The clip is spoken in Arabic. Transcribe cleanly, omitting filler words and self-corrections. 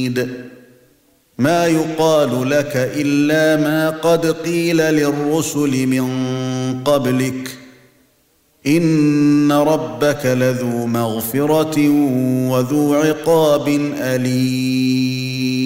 ما يقال لك إلا ما قد قيل للرسل من قبلك إن ربك لذو مغفرة وذو عقاب أليم